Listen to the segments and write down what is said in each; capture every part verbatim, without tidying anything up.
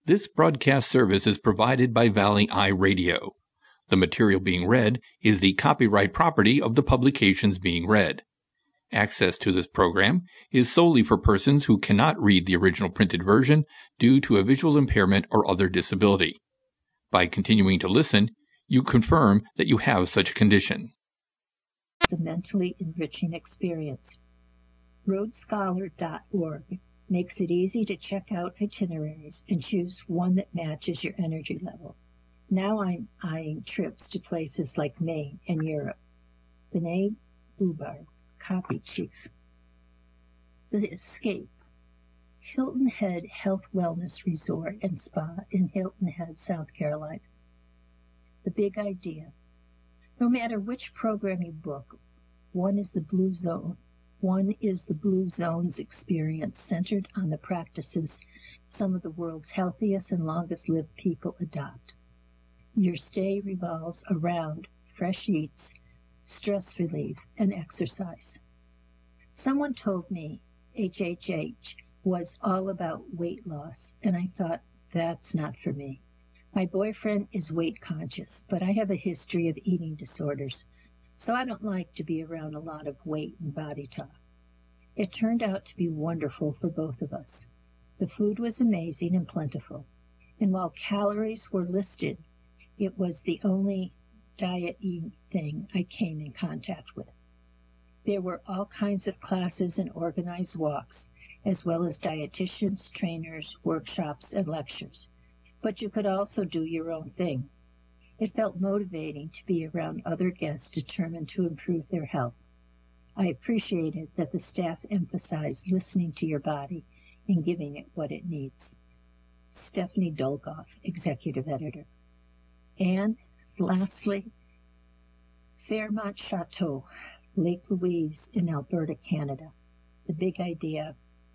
This broadcast service is provided by Valley Eye Radio. The material being read is the copyright property of the publications being read. Access to this program is solely for persons who cannot read the original printed version due to a visual impairment or other disability. By continuing to listen, you confirm that you have such a condition. It's a mentally enriching experience. road scholar dot org makes it easy to check out itineraries and choose one that matches your energy level. Now I'm eyeing trips to places like Maine and Europe. B'nai Bubar, Copy Chief. The Escape, Hilton Head Health Wellness Resort and Spa in Hilton Head, South Carolina. The Big Idea. No matter which program you book, one is the Blue Zone. One is the Blue Zone's experience centered on the practices some of the world's healthiest and longest-lived people adopt. Your stay revolves around fresh eats, stress relief, and exercise. Someone told me H H H was all about weight loss, and I thought, that's not for me. My boyfriend is weight conscious, but I have a history of eating disorders, so I don't like to be around a lot of weight and body talk. It turned out to be wonderful for both of us. The food was amazing and plentiful, and while calories were listed, it was the only diet-eating thing I came in contact with. There were all kinds of classes and organized walks, as well as dietitians, trainers, workshops, and lectures. But you could also do your own thing. It felt motivating to be around other guests determined to improve their health. I appreciated that the staff emphasized listening to your body and giving it what it needs. Stephanie Dolgoff, Executive Editor. And lastly, Fairmont Chateau, Lake Louise in Alberta, Canada. The Big Idea.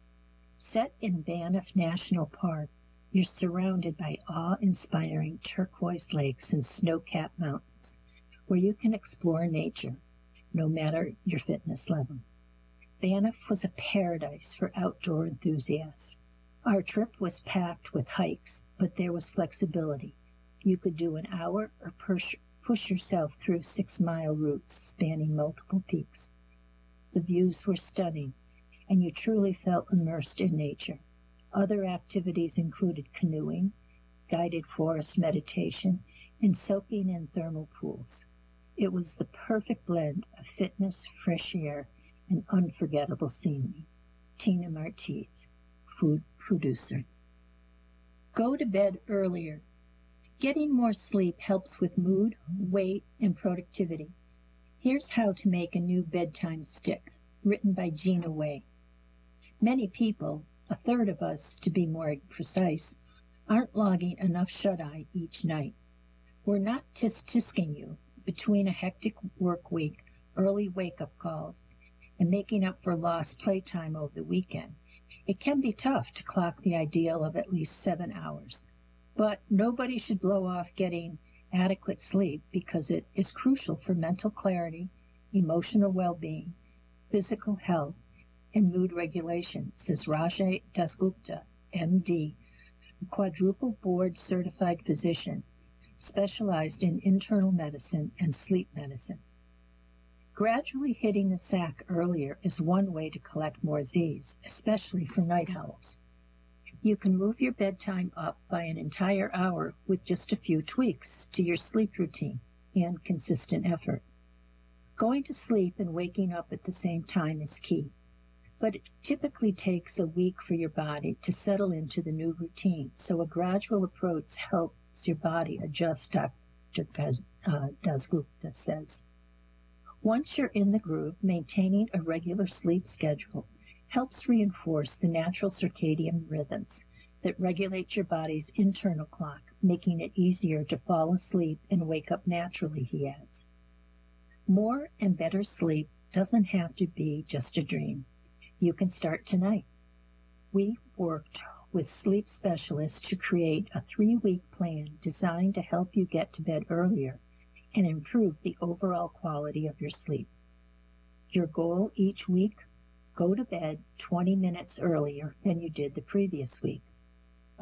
Set in Banff National Park, you're surrounded by awe-inspiring turquoise lakes and snow-capped mountains, where you can explore nature, no matter your fitness level. Banff was a paradise for outdoor enthusiasts. Our trip was packed with hikes, but there was flexibility. You could do an hour or push, push yourself through six-mile routes spanning multiple peaks. The views were stunning, and you truly felt immersed in nature. Other activities included canoeing, guided forest meditation, and soaking in thermal pools. It was the perfect blend of fitness, fresh air, and unforgettable scenery. Tina Martiz, food producer. Go to bed earlier. Getting more sleep helps with mood, weight, and productivity. Here's how to make a new bedtime stick, written by Gina Way. Many people, a third of us to be more precise, aren't logging enough shut-eye each night. We're not tisk-tisking you between a hectic work week, early wake-up calls, and making up for lost playtime over the weekend. It can be tough to clock the ideal of at least seven hours, but nobody should blow off getting adequate sleep because it is crucial for mental clarity, emotional well-being, physical health, and mood regulation, says Rajay Dasgupta, M D, a quadruple board-certified physician specialized in internal medicine and sleep medicine. Gradually hitting the sack earlier is one way to collect more Z's, especially for night owls. You can move your bedtime up by an entire hour with just a few tweaks to your sleep routine and consistent effort. Going to sleep and waking up at the same time is key, but it typically takes a week for your body to settle into the new routine, so a gradual approach helps your body adjust, Doctor Dasgupta says. Once you're in the groove, maintaining a regular sleep schedule helps reinforce the natural circadian rhythms that regulate your body's internal clock, making it easier to fall asleep and wake up naturally, he adds. More and better sleep doesn't have to be just a dream. You can start tonight. We worked with sleep specialists to create a three-week plan designed to help you get to bed earlier and improve the overall quality of your sleep. Your goal each week? Go to bed twenty minutes earlier than you did the previous week.